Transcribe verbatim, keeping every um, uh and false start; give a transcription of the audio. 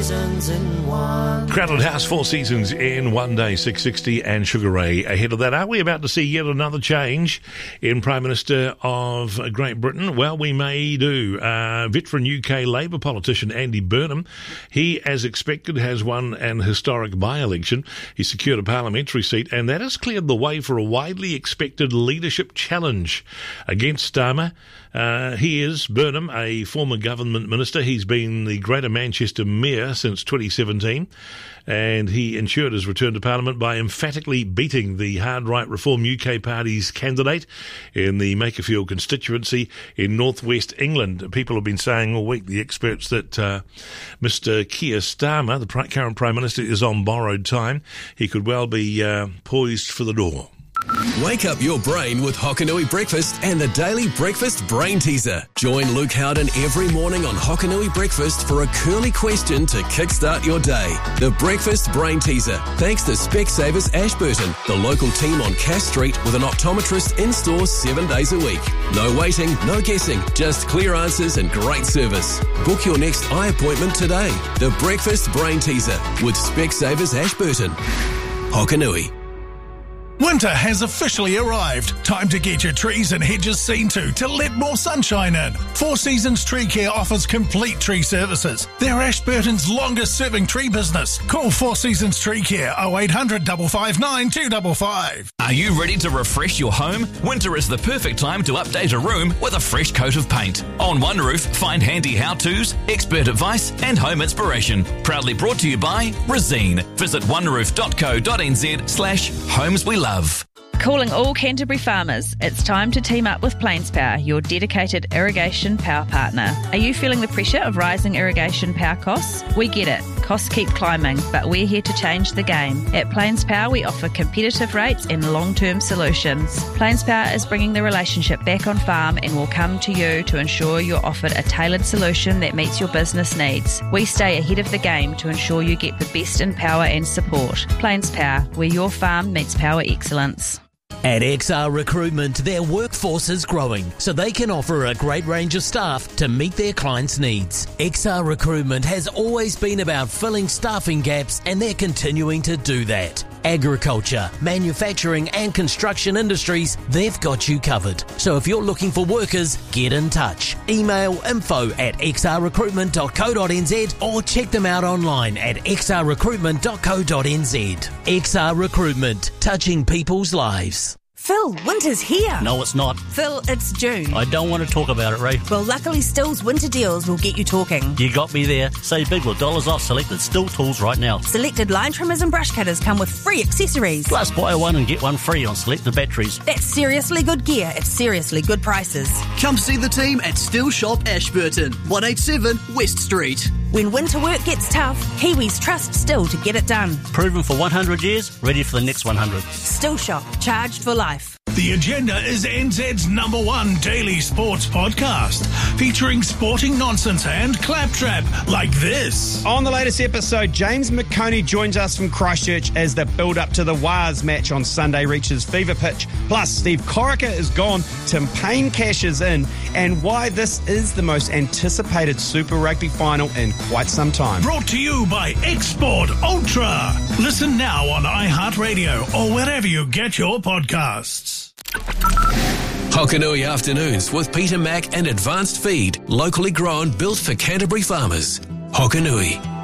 seasons in one. Crowded House, Four Seasons in one day, six sixty, and Sugar Ray ahead of that. Are we about to see yet another change in Prime Minister of Great Britain? Well, we may do. Uh, veteran U K Labour politician Andy Burnham, he, as expected, has won an historic by-election. He secured a parliamentary seat, and that has cleared the way for a widely expected leadership challenge against Starmer. Uh, he is, Burnham, a former government minister. He's been the Greater Manchester Mayor since twenty seventeen, and he ensured his return to Parliament by emphatically beating the Hard Right Reform U K Party's candidate in the Makerfield constituency in northwest England. People have been saying all week, the experts, that uh, Mister Keir Starmer, the current Prime Minister, is on borrowed time. He could well be uh, poised for the door. Wake up your brain with Hokanui Breakfast and the Daily Breakfast Brain Teaser. Join Luke Howden every morning on Hokanui Breakfast for a curly question to kickstart your day. The Breakfast Brain Teaser, thanks to Specsavers Ashburton, the local team on Cass Street with an optometrist in-store seven days a week. No waiting, no guessing, just clear answers and great service. Book your next eye appointment today. The Breakfast Brain Teaser with Specsavers Ashburton. Hokanui. Winter has officially arrived. Time to get your trees and hedges seen to to let more sunshine in. Four Seasons Tree Care offers complete tree services. They're Ashburton's longest serving tree business. Call Four Seasons Tree Care oh eight hundred, five five nine, two five five. Are you ready to refresh your home? Winter is the perfect time to update a room with a fresh coat of paint. On One Roof, find handy how-tos, expert advice and home inspiration. Proudly brought to you by Resene. Visit oneroof.co.nz slash homes we love. Calling all Canterbury farmers, it's time to team up with Plains Power, your dedicated irrigation power partner. Are you feeling the pressure of rising irrigation power costs? We get it. Costs keep climbing, but we're here to change the game. At Plains Power, we offer competitive rates and long-term solutions. Plains Power is bringing the relationship back on farm and will come to you to ensure you're offered a tailored solution that meets your business needs. We stay ahead of the game to ensure you get the best in power and support. Plains Power, where your farm meets power excellence. At X R Recruitment, their workforce is growing, so they can offer a great range of staff to meet their clients' needs. X R Recruitment has always been about filling staffing gaps, and they're continuing to do that. Agriculture, manufacturing and construction industries, they've got you covered. So if you're looking for workers, get in touch. Email info at x r recruitment dot co dot n z or check them out online at x r recruitment dot co dot n z. X R Recruitment, touching people's lives. Phil, winter's here. No, it's not. Phil, it's June. I don't want to talk about it, Ray. Well, luckily Still's winter deals will get you talking. You got me there. Save big with dollars off selected Still tools right now. Selected line trimmers and brush cutters come with free accessories. Plus, buy one and get one free on selected batteries. That's seriously good gear at seriously good prices. Come see the team at Still Shop Ashburton, one eighty-seven West Street. When winter work gets tough, Kiwis trust Still to get it done. Proven for one hundred years, ready for the next one hundred. Still Shop, charged for life. The Agenda is N Z's number one daily sports podcast, featuring sporting nonsense and claptrap like this. On the latest episode, James McConey joins us from Christchurch as the build-up to the Wars match on Sunday reaches fever pitch. Plus, Steve Corica is gone, Tim Payne cashes in, and why this is the most anticipated Super Rugby final in quite some time. Brought to you by Export Ultra. Listen now on iHeartRadio or wherever you get your podcasts. Hokanui Afternoons with Peter Mack and Advanced Feed, locally grown, built for Canterbury farmers. Hokanui.